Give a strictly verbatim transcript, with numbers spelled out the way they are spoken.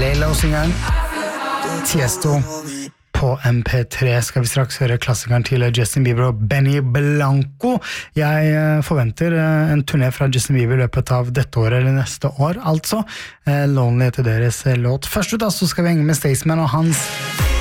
Lalo-singeren Tiesto på M P tre skal vi straks høre klassikeren til Justin Bieber og Benny Blanco. Jeg forventer en turné fra Justin Bieber i løpet av dette året eller neste år, altså. Lonely heter deres låt. Først ut da, så skal vi henge med Staysman og hans